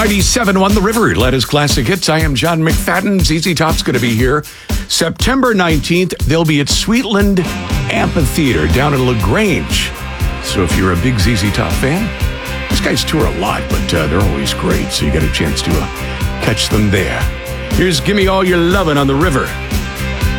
97.1 The River, Atlanta's classic hits. I am John McFadden. ZZ Top's going to be here September 19th. They'll be at Sweetland Amphitheater down in LaGrange. So if you're a big ZZ Top fan, these guys tour a lot, but they're always great. So you got a chance to catch them there. Here's Gimme All Your Lovin' on The River.